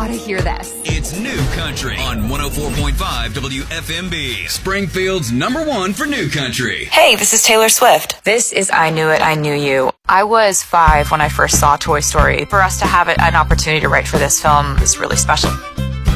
gotta hear this. It's New Country on 104.5 WFMB. Springfield's #1 for New Country. Hey, this is Taylor Swift. This is I Knew It, I Knew You. I was 5 when I first saw Toy Story. For us to have an opportunity to write for this film is really special.